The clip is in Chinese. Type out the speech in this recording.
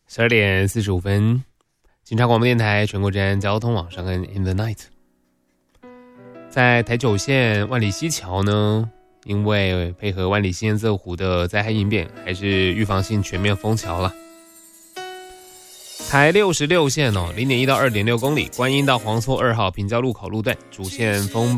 12点45分，警察广播电台全国治安交通网上跟 In the Night。在台九线万里溪桥呢，因为配合万里溪堰泽湖的灾害应变，还是预防性全面封桥了。台66线0.1到2.6公里，观音到黄厝2号平交路口路段主线封